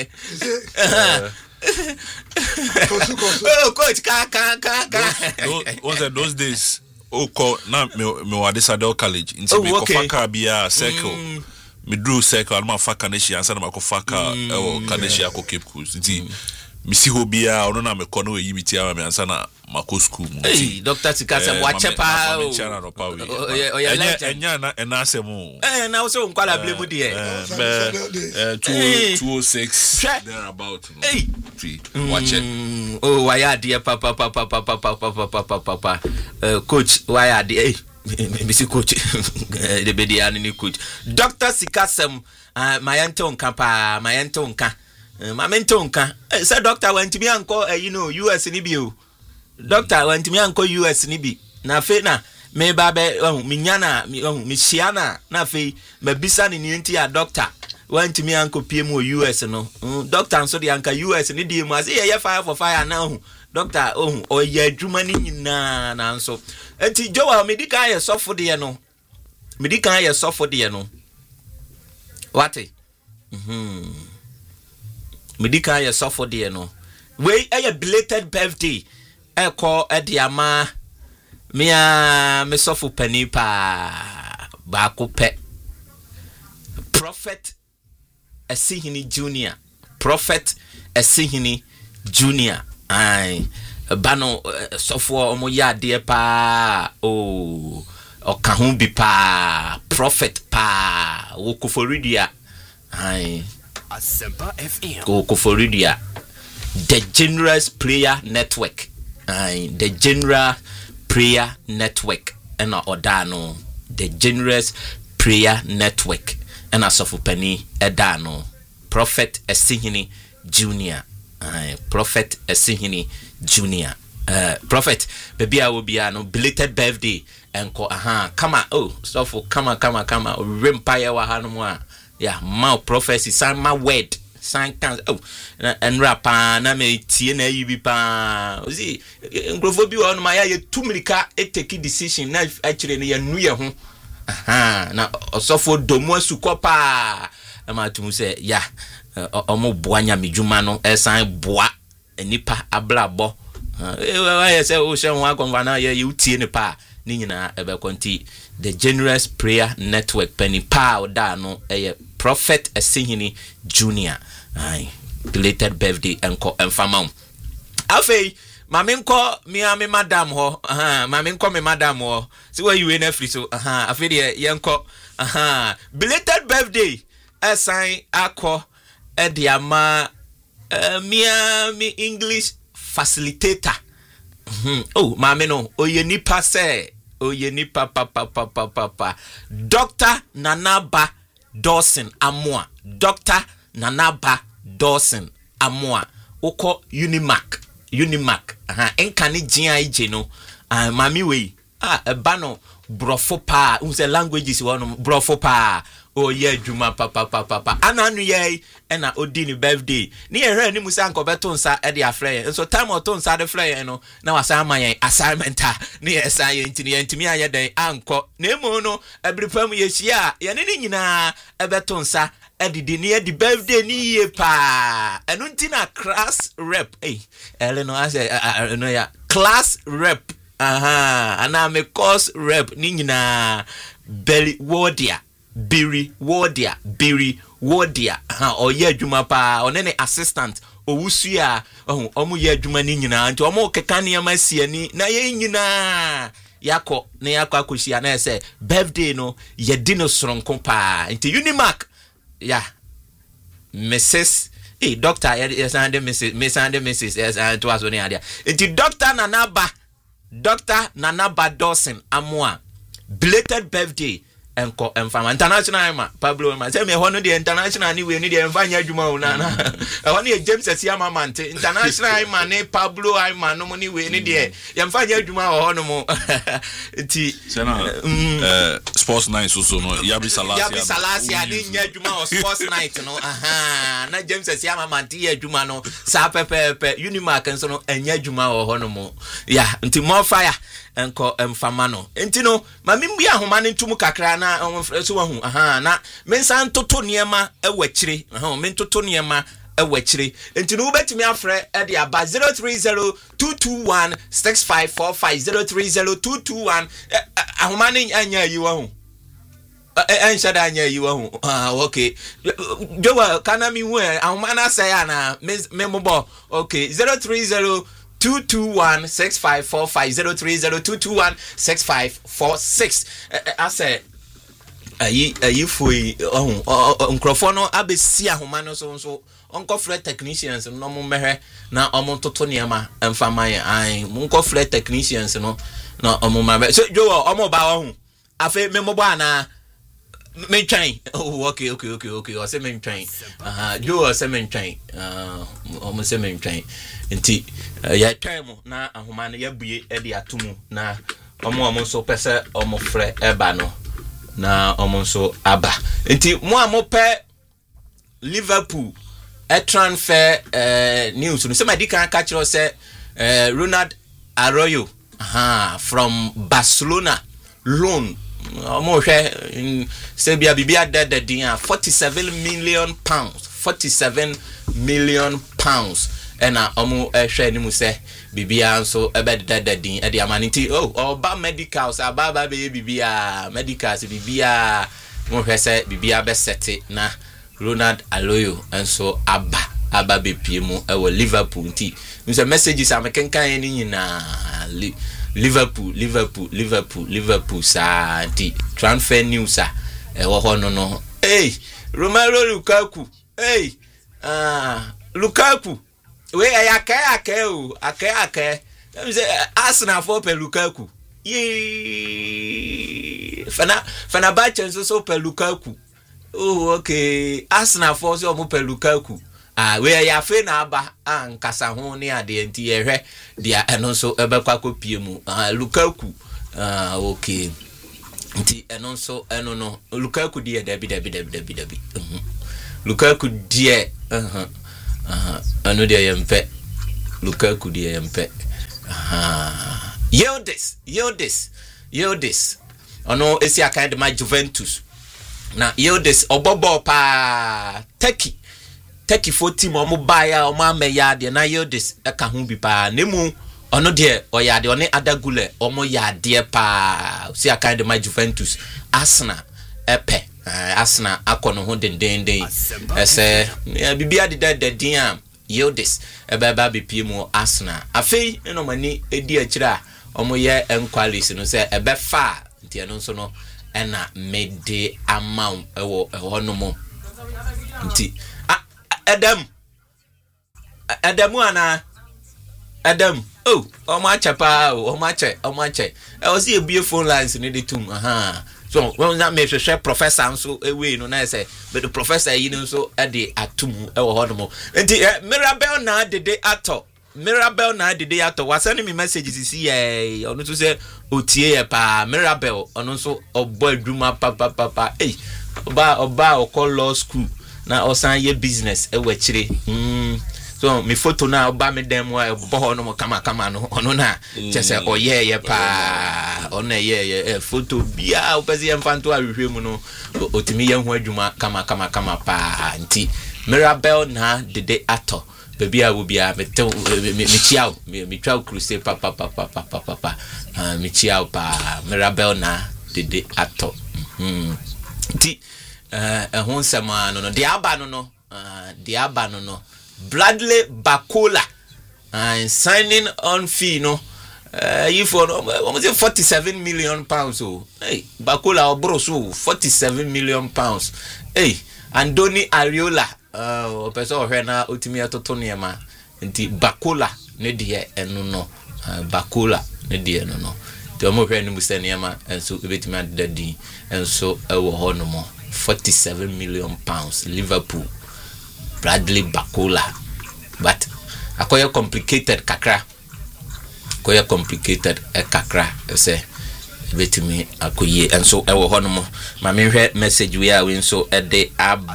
Oh, coach, ka ka ka ka. Those those days. Oko na me me wa Desadel College into me ko faka bia circle me drew circle alma faka na shi ansa na makofa ka e wo kaneshi akọ Cape Coast nti me si ho bia ono na me ko no yi biti ama me ansa na mako school mu nti Doctor Sikasem wa chepa o o ya enya na na asemu eh na so nkwala blame de eh two oh six there about hey watch it oh why are dear papa papa papa papa papa papa coach why are the me see coach the bedi ani coach Doctor Sikasem mayento nka pa mayento nka mamento nka say doctor want me anko you know U S ni bi o doctor want me anko U S ni bi na fe na me ba be me nyana me shiana na fe mabisa ni nti ya doctor want me anko P M O U S no doctor so the anka U S ni di mu ase ye fire for fire na hu doctor oh o ye adwuma ni nyina na nso enti Joel medical ye sofo de no medical ye sofo de no wate mhm medical ye sofo de no we a belated birthday e call e de ama me a me sofo pani pa ba ko pe Prophet Esihini Junior Prophet Esihini Junior ai bano sofo omo ya de pa o okahu bi pa Prophet pa wo koforidia ai Asempa F M go koforidia the Generous Prayer Network ai the General Prayer Network and Odano, the Generous Prayer Network and Asofupeni Edano, Prophet Esihini Junior, uh, Prophet Esihini Junior. Uh, Prophet, baby, I will be a no belated birthday and call aha, come on, oh, so for come on, come on, come on, rimpire wa hanumwa, yeah, my prophecy, sign my word, sign can oh, and rapa, na me tiene you be pa, see, Grovobi on my eye, two milika, a take decision, now actually near New Year, aha, now, so for domo sukopa, am I to say, yeah, omo buanya mijumano, a sign bois, and nipa ablabo. I say, oh, Shan Wagon, you tea pa, Nina, Eberconti, the Generous Prayer Network, Penny Pow, Dano, a Prophet Esihini Junior. Aye, belated birthday and co and famam. Afe, Maminko, me ame madam ho, aha, Maminko me madam ho, see where you in every so, aha, Afe, yanko, aha, belated birthday, as I ako, Ediama, Mia, me English. Facilitator. Mm-hmm. Oh, mama no. Oh, ye nipa say. Oh, ye nipa pa pa pa pa pa pa. Doctor Nanaba Dawson Amoa. Doctor Nanaba Dawson Amoa. Oko Unimac. Unimac. Aha. Enkani jia ije no. Ah, mami we. Ah, ebano brofo pa. Unse languages one brofo pa. Oh yeah, Juma papa papa papa. Ananu ye ena odini birthday. Ni ehre ni musa anko beto nsa e de afre. So time o to nsa de fre no na wasa ama yen assignment a ni esa yen ntini yen ntimi aye den anko. Na emu no ebripam ye hia ye ne ni nyina e beto nsa e de ni e di birthday ni ye pa. Enu ntina class rep. Eh, ele no ase no ya class rep. Aha, ana me course rep ni nyina belly wardia. Biri Wardia, Biri Wardia, ha, or ye Juma pa, or any assistant, or Wusia, oh, omu ye Juma nina, and to omo Kekania Messiani, na ye nina, Yako, Neako Kushia, and I say, birthday no, ye dino strong compa, into Unimac, yeah, Missus Hey, Doctor, yes, and the Missus Miss and the Missus yes, and to us on the idea. Into Doctor Nanaba, Doctor Nanaba Dawson, Amoa, belated birthday. Enko enfama international ma Pablo ma say me hono the international ni we ni the enfanya adwuma una na hono e James Asiama mante international ma ne Pablo ai ma no ni we ni the enfanya adwuma hono mo ti sena eh sports night so so no Yabi Salasia Yabi Salasia ni nya adwuma o sports night no aha na James Asiama mante ya adwuma no sa pepepe Unimark nso no enya adwuma hono mo ya nti more fire enko emfama no enti no ma mimbu ahoma ne ntumu kakra na so wahu aha na mensan toto niema ewachire aha mentoto niema ewachire enti no betimi afre e de aba zero three zero two two one six five four five zero three zero two two one ahoma ne anya yi wahu en shada anya yi wahu ah okay jowa kana mi hu ahoma na say na membo okay zero three zero two two one six five four five zero three zero two two one six five four six. I said, ayi ayi foi oh microphone abesi ahoma no so so onko free technicians no mo mehwe na omo toto niama emfa man ai monko free technicians no na omo ma so jo omo ba wo hu afa me mo ba na me twan oh okay okay okay okay o se me twan aha jo o se me twan ah omo se me twan nti ya twan mo na ahoma no ya bue e de atomu na omo omo so pese omo frɛ eba no na omo so aba nti mo amo pe Liverpool e transfer eh news no se ma di kan ka kire se eh Ronald Arroyo aha from Barcelona loan omo hwe se bia bibia dead din forty-seven million pounds forty-seven million pounds ena omo ehwe ni mu se bibia nso ebe dead din e de amaniti oh oba medicals ababa be bibia medicals bibia mo hwe se bibia be sete na Ronald Arroyo enso aba aba be pie mu e wo Liverpool nti nso messages amekenkan ni nyina Liverpool Liverpool Liverpool Liverpool sa di transfer news a e wo hono no hey Romelu Lukaku hey ah Lukaku we ya kai akai o akai akai dem say Arsenal for pe Lukaku Ye fana fana ba chenso so pe Lukaku. Oh okay. Arsenal for so mo pe Lukaku. Ah we ya fe na aba an kasa ho ne ade enti ye hwe dia eno so ebekwa kopie mu. Ah Lukaku. Ah okay. Nti eno so eno no Lukaku die dabi dabi dabi dabi dabi. Mhm. Lukaku die uh-huh. Uh-huh. Eno die yempe. Lukaku die yempe. Aha. Yildiz, Yildiz, Yildiz. Ono esi akade ma Juventus. Na Yildiz obobo pa Turkey. Turkey for team omo baya omo ameya de na Yildiz e ka ho bi pa. Nemu ono de oya de one Adagule omo ya de pa. Esi akade ma Juventus. Arsenal epe. Arsenal akono ho den den den. Ese bibia de de din am. Yildiz ebeba bepie mu Arsenal. Afei eno mani edi akira omo ye enquiries no say ebefa ntia no so no ena mede amount ewo ewo no mo nti Adam Adamu ana Adam oh omo achapa omo ache omo ache e o si ebie phone lines ni de tum aha so when that me hwehwe professor so ewe no na say but the professor yi no so e de atum ewo ho no mo nti Mirabel na de de ato Mirabel na de de ato wasani me messages si eh onu to say otie e pa Mirabel onu so obo adwuma papa papa eh oba oba okọ law school na osan ye business e wachire mm so me photo na oba me dem wa obo ho no mo kama kama no onu na chese oye ye pa onu ye ye photo bia opezi emfanto ahwehwe mu no otimi ye ho adwuma kama kama kama pa nti Mirabel na de de ato baby I will be a me me chiao me me chiao cruise papa papa papa papa me chiao pa Mirabel na de de ato mhm ti eh ehon sama no no de aba no no de aba no no Bradley Bakola and signing on fee no uh if for almost forty-seven million pounds oh hey Bakola obro so forty-seven million pounds hey Andoni Ariola uh opeso ohwe na otimi atoto niema nti Bakola ne de enu no Bakola ne de enu no te omo hwe ni musa niema enso ebetimi adadi enso ewo ho no mo forty-seven million pounds Liverpool Bradley Bakola but akoya complicated kakra akoya complicated e kakra say betimi akoye enso ewo ho no mo ma me hwe message we a we enso e de aba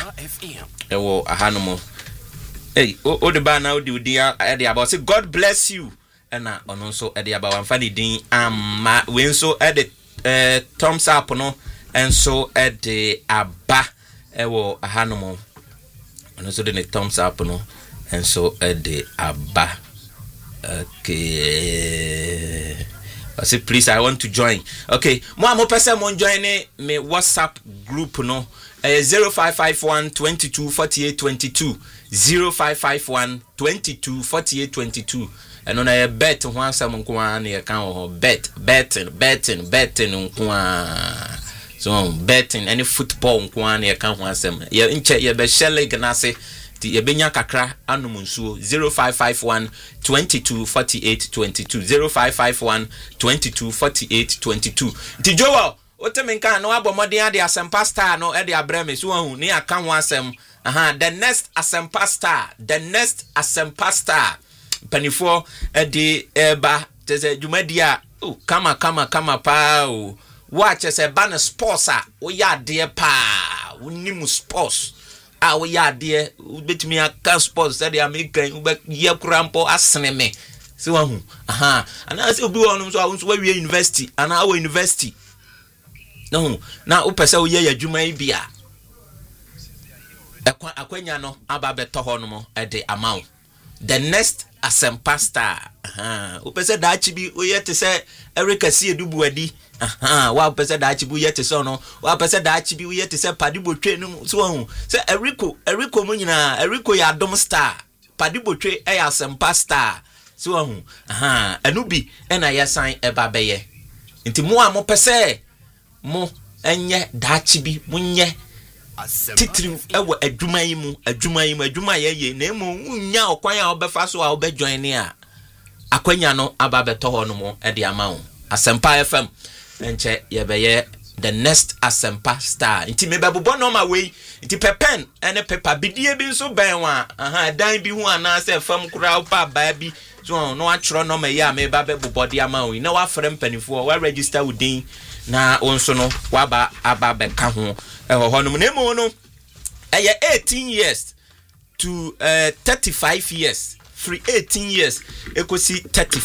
ewo aha no mo hey o de ba na o de udi e de aba say God bless you na ono nso e de aba wan fa ni din amma we enso e de eh thumbs up no enso e de aba ewo aha no mo ono so de ne thumbs up no enso e de aba okay I say please I want to join. Okay, mo am person mo join me WhatsApp group no uh, zero five five one two two four eight two two zero five five one two two four eight two two and on a bet one some nko an e kan ho bet betting betting betting nko an so betting any football nko an e kan ho asem ye nche ye be shele gnase ti ye benya kakra anum nsuo zero five five one two two four eight two two zero five five one two two four eight two two ti jowo otemenka no abomodin ade asempa star no e de abreme so hu ni aka ho asem aha the next asempa star the next asempa star panifo e de eba tese dwumadia oh kama kama kama pa o watch se ban sports a wo ya de pa wonimu sports ah we ya de betimi aka sports said the American ube ye krampo asene me se wa hu aha ana se obi wonu so awunso wa wie university ana awo university no na o pese wo ye adwuma yi bia ekwa akwanya no aba beto ho no mo e de amount the next asempa star aha o pese da achi bi o ye te se Erica si edubu adi aha wa pese da achi bu ye te so no wa pese da achi bi ye te se padibotwe no so hu se Erico Erico mu nyina Erico ya dom star padibotwe e ya asempa star so hu aha enu bi e na ye san e ba beye nti mo a mo pese mo enye da achi bi mo nye titiri ewo adwuma yi mu adwuma yi mu adwuma ye ye na emu nya okwan a obefa so a obejoin ne a akwanya no aba beto ho no mo e de ama wo Asempa F M enche yebeye the next Asempa star nti me bebobo no ma we nti pepen ene pepa bidie bi nso ben wa aha dan bi hu ana se fam kura pa ba bi so no atwro no ma ya me ba bebobo de ama we na wa frem panifo wa register within na onso no wa ba aba be ka ho e ho ho no na mu no eye eighteen years to uh, thirty-five years free eighteen years ekosi thirty